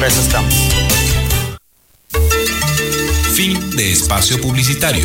para eso estamos. Fin de espacio publicitario.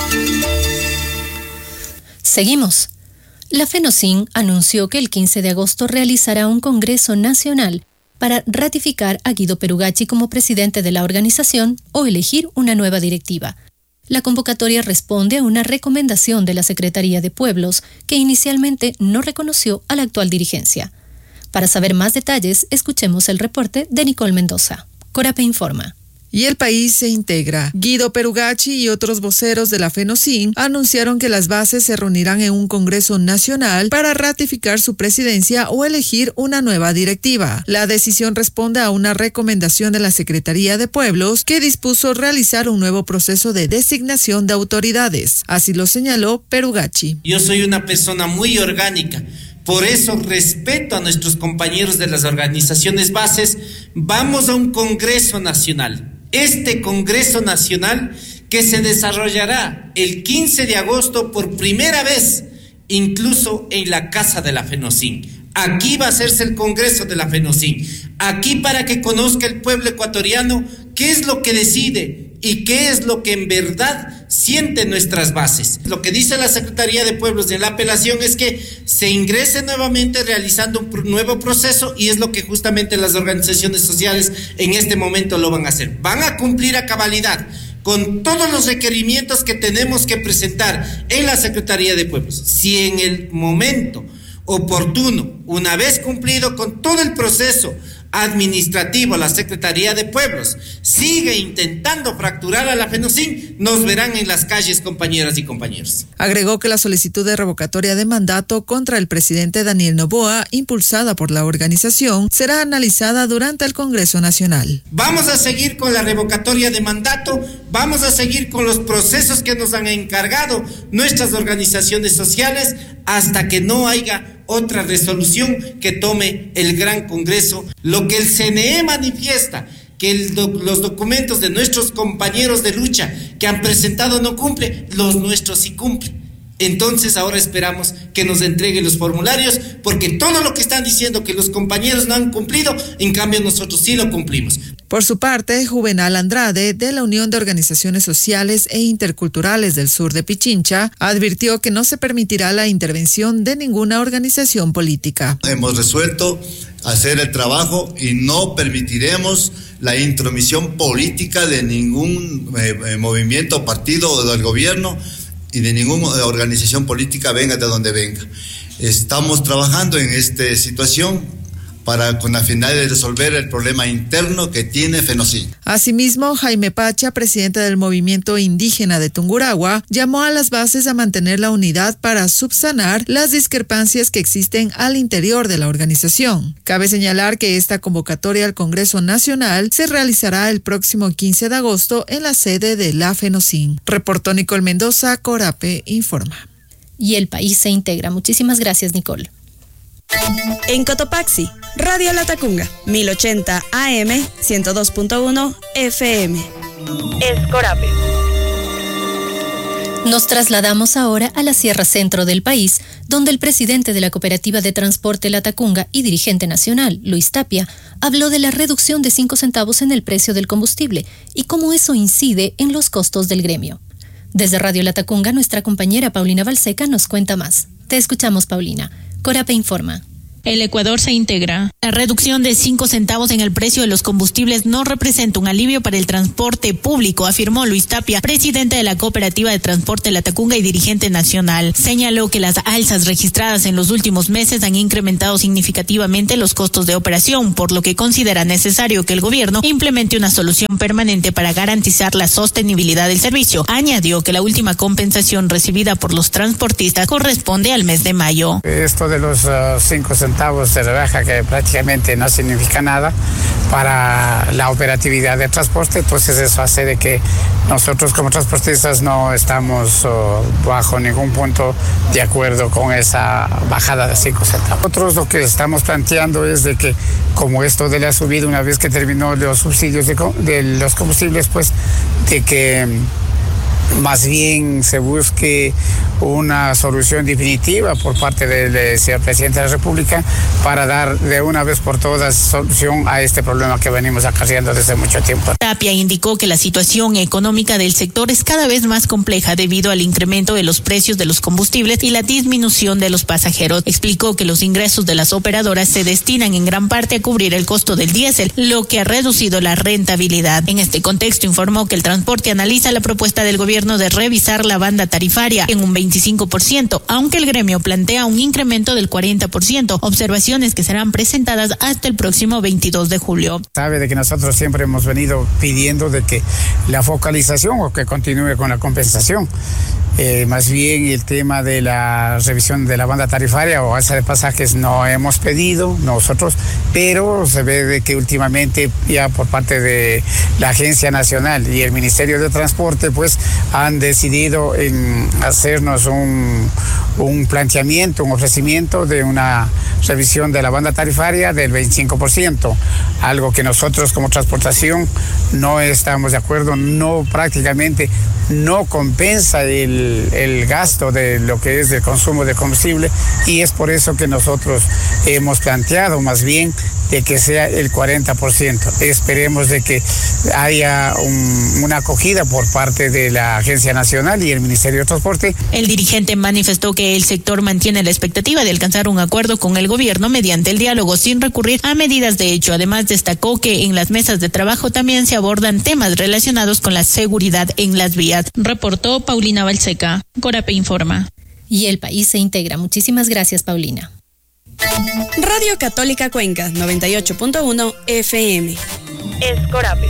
Seguimos. La FENOCIN anunció que el 15 de agosto realizará un Congreso Nacional para ratificar a Guido Perugacci como presidente de la organización o elegir una nueva directiva. La convocatoria responde a una recomendación de la Secretaría de Pueblos que inicialmente no reconoció a la actual dirigencia. Para saber más detalles, escuchemos el reporte de Nicole Mendoza. Corape informa. Y el país se integra. Guido Perugacci y otros voceros de la FENOCIN anunciaron que las bases se reunirán en un Congreso Nacional para ratificar su presidencia o elegir una nueva directiva. La decisión responde a una recomendación de la Secretaría de Pueblos que dispuso realizar un nuevo proceso de designación de autoridades. Así lo señaló Perugacci. Yo soy una persona muy orgánica. Por eso respeto a nuestros compañeros de las organizaciones bases. Vamos a un Congreso Nacional. Este Congreso Nacional que se desarrollará el 15 de agosto por primera vez, incluso en la casa de la FENOCIN. Aquí va a hacerse el Congreso de la FENOCIN. Aquí para que conozca el pueblo ecuatoriano qué es lo que decide y qué es lo que en verdad sienten nuestras bases. Lo que dice la Secretaría de Pueblos de la apelación es que se ingrese nuevamente realizando un nuevo proceso y es lo que justamente las organizaciones sociales en este momento lo van a hacer. Van a cumplir a cabalidad con todos los requerimientos que tenemos que presentar en la Secretaría de Pueblos. Si en el momento oportuno, una vez cumplido con todo el proceso administrativo, la Secretaría de Pueblos sigue intentando fracturar a la FENOCIN, nos verán en las calles, compañeras y compañeros. Agregó que la solicitud de revocatoria de mandato contra el presidente Daniel Noboa, impulsada por la organización, será analizada durante el Congreso Nacional. Vamos a seguir con la revocatoria de mandato, vamos a seguir con los procesos que nos han encargado nuestras organizaciones sociales hasta que no haya otra resolución que tome el Gran Congreso. Lo que el CNE manifiesta, que los documentos de nuestros compañeros de lucha que han presentado no cumplen, los nuestros sí cumplen. Entonces ahora esperamos que nos entreguen los formularios, porque todo lo que están diciendo que los compañeros no han cumplido, en cambio nosotros sí lo cumplimos. Por su parte, Juvenal Andrade, de la Unión de Organizaciones Sociales e Interculturales del Sur de Pichincha, advirtió que no se permitirá la intervención de ninguna organización política. Hemos resuelto hacer el trabajo y no permitiremos la intromisión política de ningún movimiento o partido del gobierno y de ninguna organización política, venga de donde venga. Estamos trabajando en esta situación con la finalidad de resolver el problema interno que tiene FENOCIN. Asimismo, Jaime Pacha, presidente del movimiento indígena de Tungurahua, llamó a las bases a mantener la unidad para subsanar las discrepancias que existen al interior de la organización. Cabe señalar que esta convocatoria al Congreso Nacional se realizará el próximo 15 de agosto en la sede de la FENOCIN. Reportó Nicole Mendoza, Corape informa. Y el país se integra. Muchísimas gracias, Nicole. En Cotopaxi, Radio Latacunga, 1080 AM, 102.1 FM. Es Corape. Nos trasladamos ahora a la Sierra Centro del país, donde el presidente de la Cooperativa de Transporte Latacunga y dirigente nacional, Luis Tapia, habló de la reducción de 5 centavos en el precio del combustible y cómo eso incide en los costos del gremio. Desde Radio Latacunga, nuestra compañera Paulina Balseca nos cuenta más. Te escuchamos, Paulina. Corape informa. El Ecuador se integra. La reducción de 5 centavos en el precio de los combustibles no representa un alivio para el transporte público, afirmó Luis Tapia, presidente de la Cooperativa de Transporte Latacunga y dirigente nacional. Señaló que las alzas registradas en los últimos meses han incrementado significativamente los costos de operación, por lo que considera necesario que el gobierno implemente una solución permanente para garantizar la sostenibilidad del servicio. Añadió que la última compensación recibida por los transportistas corresponde al mes de mayo. Esto de los 5 centavos de rebaja, que prácticamente no significa nada para la operatividad del transporte, entonces eso hace de que nosotros como transportistas no estamos bajo ningún punto de acuerdo con esa bajada de 5 centavos. Nosotros lo que estamos planteando es de que, como esto de la subida, una vez que terminó los subsidios de los combustibles, pues de que más bien se busque una solución definitiva por parte del señor presidente de la República para dar de una vez por todas solución a este problema que venimos acarreando desde mucho tiempo. Tapia indicó que la situación económica del sector es cada vez más compleja debido al incremento de los precios de los combustibles y la disminución de los pasajeros. Explicó que los ingresos de las operadoras se destinan en gran parte a cubrir el costo del diésel, lo que ha reducido la rentabilidad. En este contexto informó que el transporte analiza la propuesta del gobierno de revisar la banda tarifaria en un 25%, aunque el gremio plantea un incremento del 40%, observaciones que serán presentadas hasta el próximo 22 de julio. Sabe de que nosotros siempre hemos venido pidiendo de que la focalización o que continúe con la compensación. Más bien el tema de la revisión de la banda tarifaria o alza de pasajes no hemos pedido nosotros, pero se ve de que últimamente ya por parte de la Agencia Nacional y el Ministerio de Transporte pues han decidido en hacernos un planteamiento, un ofrecimiento de una revisión de la banda tarifaria del 25%, algo que nosotros como transportación no estamos de acuerdo, prácticamente no compensa el gasto de lo que es el consumo de combustible, y es por eso que nosotros hemos planteado más bien de que sea el 40%. Esperemos de que haya una acogida por parte de la Agencia Nacional y el Ministerio de Transporte. El dirigente manifestó que el sector mantiene la expectativa de alcanzar un acuerdo con el gobierno mediante el diálogo sin recurrir a medidas de hecho. Además, destacó que en las mesas de trabajo también se abordan temas relacionados con la seguridad en las vías. Reportó Paulina Balseca. Corape informa. Y el país se integra. Muchísimas gracias, Paulina. Radio Católica Cuenca, 98.1 FM. Es Corape.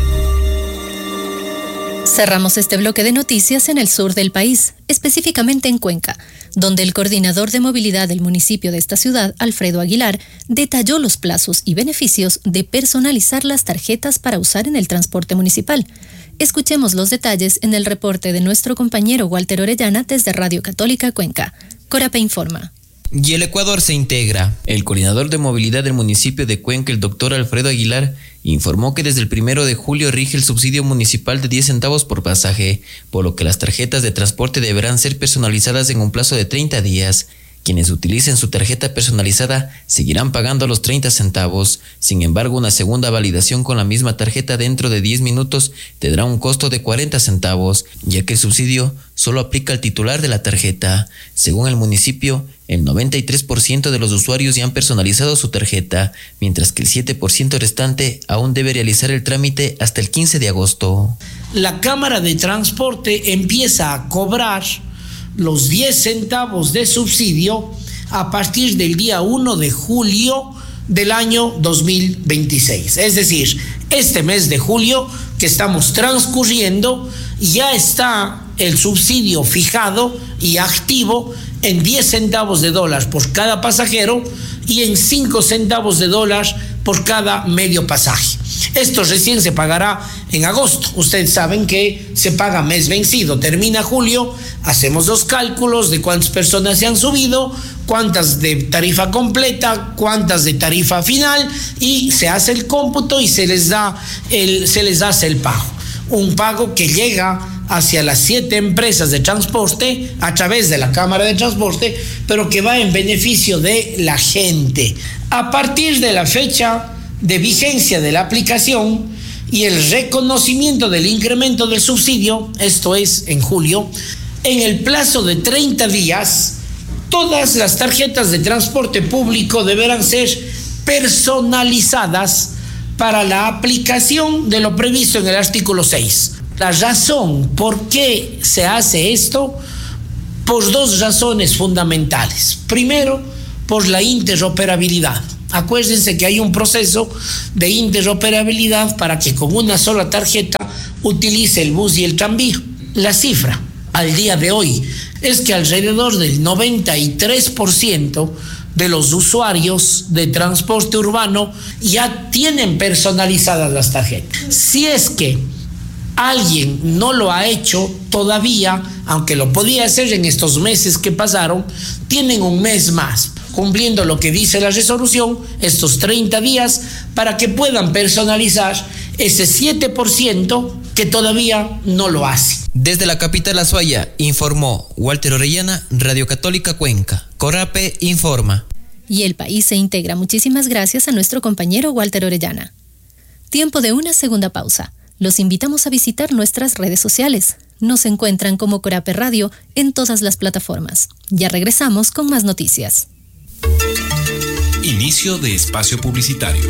Cerramos este bloque de noticias en el sur del país, específicamente en Cuenca, donde el coordinador de movilidad del municipio de esta ciudad, Alfredo Aguilar, detalló los plazos y beneficios de personalizar las tarjetas para usar en el transporte municipal. Escuchemos los detalles en el reporte de nuestro compañero Walter Orellana desde Radio Católica Cuenca. Corape informa. Y el Ecuador se integra. El coordinador de movilidad del municipio de Cuenca, el doctor Alfredo Aguilar, informó que desde el 1 de julio rige el subsidio municipal de 10 centavos por pasaje, por lo que las tarjetas de transporte deberán ser personalizadas en un plazo de 30 días. Quienes utilicen su tarjeta personalizada seguirán pagando los 30 centavos. Sin embargo, una segunda validación con la misma tarjeta dentro de 10 minutos tendrá un costo de 40 centavos, ya que el subsidio solo aplica al titular de la tarjeta. Según el municipio, el 93% de los usuarios ya han personalizado su tarjeta, mientras que el 7% restante aún debe realizar el trámite hasta el 15 de agosto. La Cámara de Transporte empieza a cobrar los 10 centavos de subsidio a partir del día 1 de julio del año 2026. Es decir, este mes de julio que estamos transcurriendo ya está el subsidio fijado y activo en 10 centavos de dólar por cada pasajero y en 5 centavos de dólar por cada medio pasaje. Esto recién se pagará en agosto. Ustedes saben que se paga mes vencido. Termina julio, hacemos los cálculos de cuántas personas se han subido, cuántas de tarifa completa, cuántas de tarifa final, y se hace el cómputo y se les hace el pago. Un pago que llega hacia las 7 empresas de transporte a través de la Cámara de Transporte, pero que va en beneficio de la gente. A partir de la fecha de vigencia de la aplicación y el reconocimiento del incremento del subsidio, esto es en julio, en el plazo de 30 días, todas las tarjetas de transporte público deberán ser personalizadas para la aplicación de lo previsto en el artículo 6. La razón por qué se hace esto, por 2 razones fundamentales. Primero, por la interoperabilidad. Acuérdense que hay un proceso de interoperabilidad para que con una sola tarjeta utilice el bus y el tranvía. La cifra al día de hoy es que alrededor del 93% de los usuarios de transporte urbano ya tienen personalizadas las tarjetas. Si es que alguien no lo ha hecho todavía, aunque lo podía hacer en estos meses que pasaron, tienen un mes más, cumpliendo lo que dice la resolución, estos 30 días, para que puedan personalizar ese 7% que todavía no lo hace. Desde la capital Azuaya, informó Walter Orellana, Radio Católica Cuenca. Corape informa. Y el país se integra. Muchísimas gracias a nuestro compañero Walter Orellana. Tiempo de una segunda pausa. Los invitamos a visitar nuestras redes sociales. Nos encuentran como Corape Radio en todas las plataformas. Ya regresamos con más noticias. Inicio de espacio publicitario.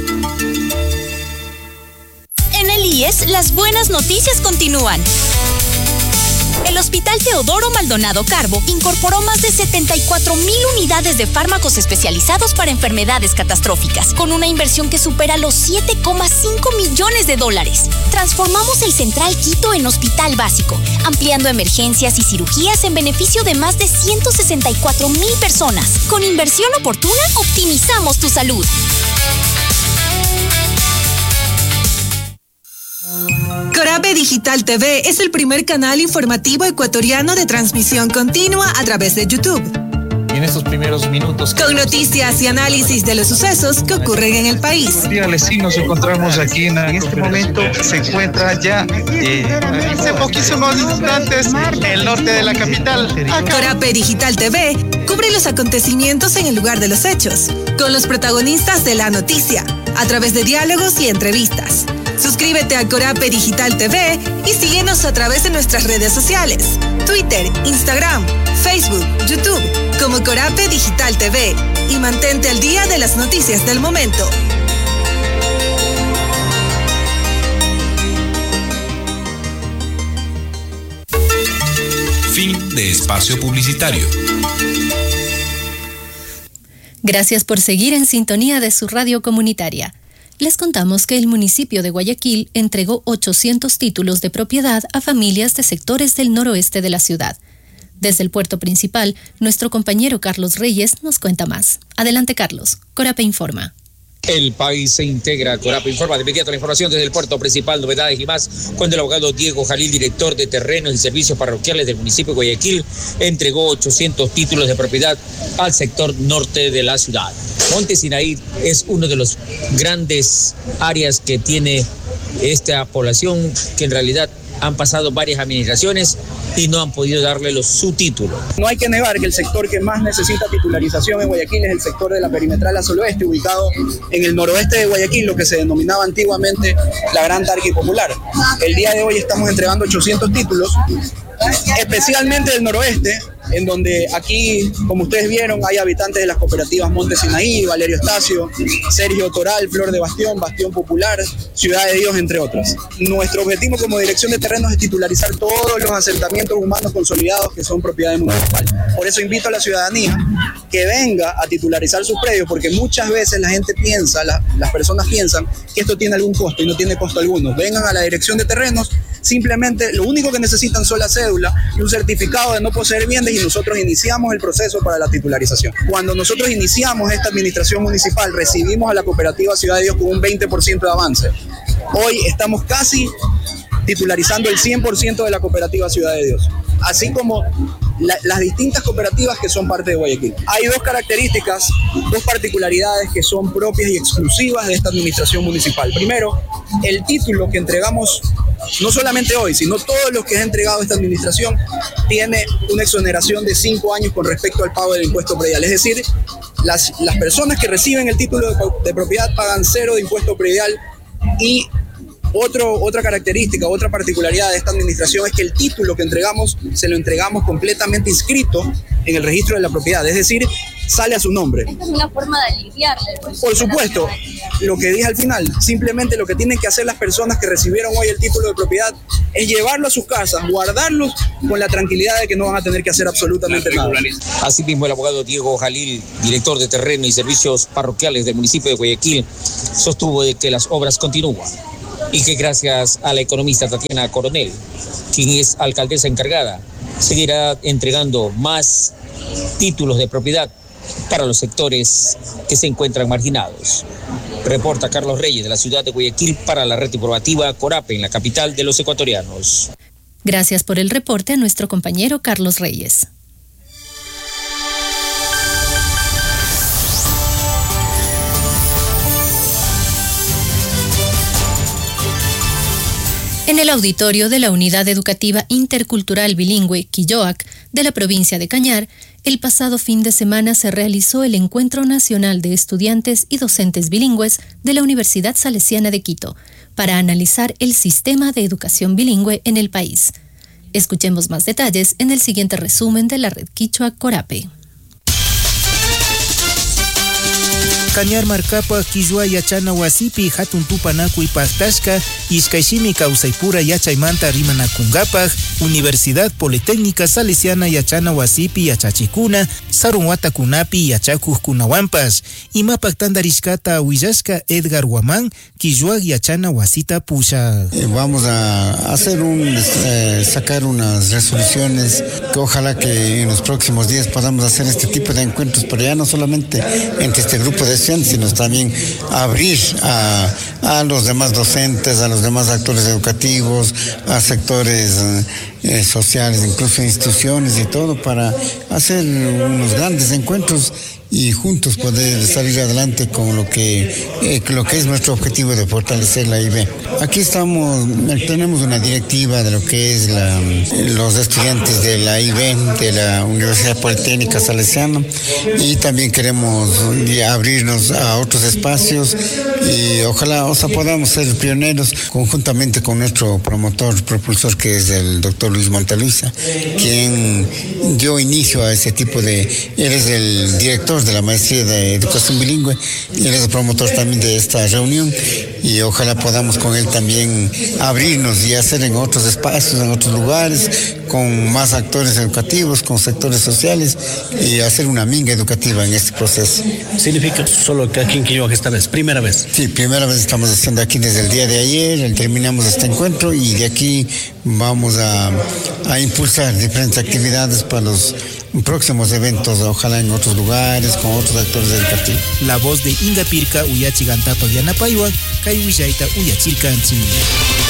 En el IES, las buenas noticias continúan. El Hospital Teodoro Maldonado Carbo incorporó más de 74,000 unidades de fármacos especializados para enfermedades catastróficas, con una inversión que supera los $7,5 millones. Transformamos el Central Quito en hospital básico, ampliando emergencias y cirugías en beneficio de más de 164,000 personas. Con inversión oportuna, optimizamos tu salud. Corape Digital TV es el primer canal informativo ecuatoriano de transmisión continua a través de YouTube. Y en estos primeros minutos, con noticias y análisis de los sucesos que ocurren en el país. Sí, nos encontramos aquí en este momento. Se encuentra ya hace poquísimos instantes el norte de la capital. Corape Digital TV cubre los acontecimientos en el lugar de los hechos, con los protagonistas de la noticia, a través de diálogos y entrevistas. Suscríbete a Corape Digital TV y síguenos a través de nuestras redes sociales, Twitter, Instagram, Facebook, YouTube, como Corape Digital TV, y mantente al día de las noticias del momento. Fin de espacio publicitario. Gracias por seguir en sintonía de su radio comunitaria. Les contamos que el municipio de Guayaquil entregó 800 títulos de propiedad a familias de sectores del noroeste de la ciudad. Desde el puerto principal, nuestro compañero Carlos Reyes nos cuenta más. Adelante, Carlos. Corape informa. El país se integra. Corape informa de inmediato la información desde el puerto principal, novedades y más, cuando el abogado Diego Jalil, director de terrenos y servicios parroquiales del municipio de Guayaquil, entregó 800 títulos de propiedad al sector norte de la ciudad. Monte Sinaí es uno de los grandes áreas que tiene esta población, que en realidad han pasado varias administraciones y no han podido darle su título. No hay que negar que el sector que más necesita titularización en Guayaquil es el sector de la perimetral Azul Oeste, ubicado en el noroeste de Guayaquil, lo que se denominaba antiguamente la Gran Tarqui Popular. El día de hoy estamos entregando 800 títulos, especialmente del noroeste, en donde aquí, como ustedes vieron, hay habitantes de las cooperativas Monte Sinaí, Valerio Estacio, Sergio Toral, Flor de Bastión, Bastión Popular, Ciudad de Dios, entre otras. Nuestro objetivo como dirección de terrenos es titularizar todos los asentamientos humanos consolidados que son propiedad municipal. Por eso invito a la ciudadanía que venga a titularizar sus predios, porque muchas veces la gente piensa, las personas piensan que esto tiene algún costo y no tiene costo alguno. Vengan a la dirección de terrenos, simplemente lo único que necesitan son la cédula y un certificado de no poseer bienes, y nosotros iniciamos el proceso para la titularización. Cuando nosotros iniciamos esta administración municipal, recibimos a la cooperativa Ciudad de Dios con un 20% de avance. Hoy estamos casi titularizando el 100% de la cooperativa Ciudad de Dios, así como las distintas cooperativas que son parte de Guayaquil. Hay dos características, dos particularidades que son propias y exclusivas de esta administración municipal. Primero, el título que entregamos, no solamente hoy, sino todos los que ha entregado esta administración, tiene una exoneración de 5 años con respecto al pago del impuesto predial. Es decir, las personas que reciben el título de propiedad pagan 0 de impuesto predial. Y otra característica, otra particularidad de esta administración es que el título que entregamos, se lo entregamos completamente inscrito en el registro de la propiedad, es decir, sale a su nombre. Esta es una forma de aliviarle. Por supuesto, lo que dije al final, simplemente lo que tienen que hacer las personas que recibieron hoy el título de propiedad es llevarlo a sus casas, guardarlos con la tranquilidad de que no van a tener que hacer absolutamente nada. Asimismo, el abogado Diego Jalil, director de terreno y servicios parroquiales del municipio de Guayaquil, sostuvo de que las obras continúan y que gracias a la economista Tatiana Coronel, quien es alcaldesa encargada, seguirá entregando más títulos de propiedad para los sectores que se encuentran marginados. Reporta Carlos Reyes de la ciudad de Guayaquil para la red informativa Corape en la capital de los ecuatorianos. Gracias por el reporte a nuestro compañero Carlos Reyes. En el auditorio de la Unidad Educativa Intercultural Bilingüe Quilloac de la provincia de Cañar, el pasado fin de semana se realizó el Encuentro Nacional de Estudiantes y Docentes Bilingües de la Universidad Salesiana de Quito para analizar el sistema de educación bilingüe en el país. Escuchemos más detalles en el siguiente resumen de la Red Quichua Corape. Cañar marcapa Quillua yachana wasipi hatun tupanakuy paktashka ishkayshimi kawsaypura yachaymanta rimanakungapaj Universidad Politécnica Salesiana yachana wasipi yachachikuna sarun watakunapi yachakuqkunawanpas imapak tandarishkata willashka Edgar Guamán Quillua yachana wasita pusha. Vamos a hacer sacar unas resoluciones que ojalá que en los próximos días podamos hacer este tipo de encuentros, pero ya no solamente entre este grupo de sino también abrir a los demás docentes, a los demás actores educativos, a sectores sociales, incluso instituciones y todo, para hacer unos grandes encuentros y juntos poder salir adelante con lo que es nuestro objetivo de fortalecer la IB. Aquí tenemos una directiva de lo que es los estudiantes de la IB, de la Universidad Politécnica Salesiana, y también queremos abrirnos a otros espacios y ojalá podamos ser pioneros conjuntamente con nuestro propulsor que es el doctor Luis Monteluisa, quien dio inicio a ese tipo él es el director de la Maestría de Educación Bilingüe y él es el promotor también de esta reunión y ojalá podamos con él también abrirnos y hacer en otros espacios, en otros lugares, con más actores educativos, con sectores sociales y hacer una minga educativa en este proceso. ¿Significa solo que aquí en Quilloac esta vez? ¿Primera vez? Sí, primera vez estamos haciendo aquí desde el día de ayer, terminamos este encuentro y de aquí vamos a impulsar diferentes actividades para los próximos eventos, ojalá en otros lugares, con otros actores educativos. La voz de Inga Pirca, Uyachi Gantapa Yanapayua, Kaiwishaita Uyachirkanchi.